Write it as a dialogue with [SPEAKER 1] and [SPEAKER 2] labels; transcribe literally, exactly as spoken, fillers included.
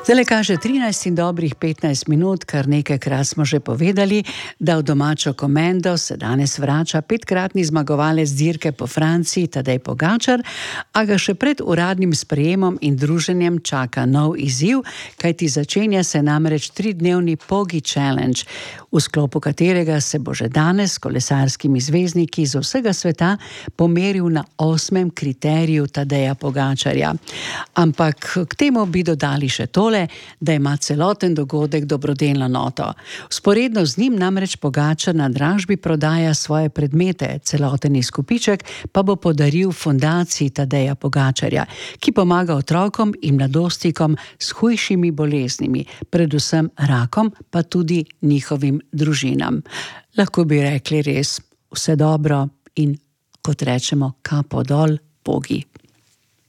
[SPEAKER 1] Zdaj kaže trinajst in dobrih petnajst minut, kar nekajkrat smo že povedali, da v domačo komendo se danes vrača petkratni zmagovalec dirke po Franciji Tadej Pogačar, a ga še pred uradnim sprejemom in druženjem čaka nov izziv, kajti začenja se namreč tridnevni Pogi Challenge, v sklopu katerega se bo že danes s kolesarskimi zvezdniki iz vsega sveta pomeril na osmem kriteriju Tadeja Pogačarja. Ampak k temu bi dodali še tole, da ima celoten dogodek dobrodelno noto. Vzporedno z njim namreč Pogačar na dražbi prodaja svoje predmete, celoten izkupiček pa bo podaril fundaciji Tadeja Pogačarja, ki pomaga otrokom in mladostnikom s hujšimi boleznimi, predvsem rakom, pa tudi njihovim družinam. Lahko bi rekli res vse dobro in, kot rečemo, kapo dol, Pogi.